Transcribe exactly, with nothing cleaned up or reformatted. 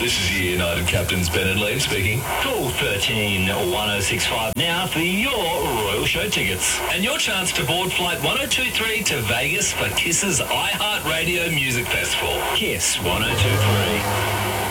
this is your United Captains Ben and Liam speaking. Call thirteen one oh six five now for your Royal Show tickets. And your chance to board flight one oh two three to Vegas for Kiss's iHeartRadio Music Festival. Kiss one oh two three.